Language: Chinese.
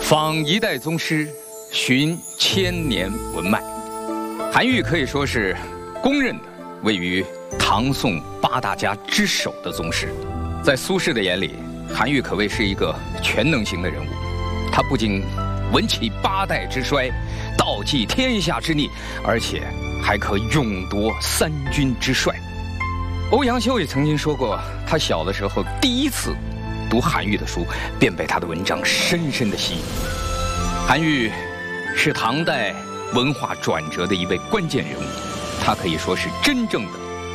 访一代宗师，寻千年文脉。韩愈可以说是公认的位于唐宋八大家之首的宗师。在苏轼的眼里，韩愈可谓是一个全能型的人物。他不仅闻起八代之衰，道济天下之逆，而且还可勇夺三军之帅。欧阳修也曾经说过，他小的时候第一次读韩愈的书，便被他的文章深深的吸引。韩愈是唐代文化转折的一位关键人物，他可以说是真正的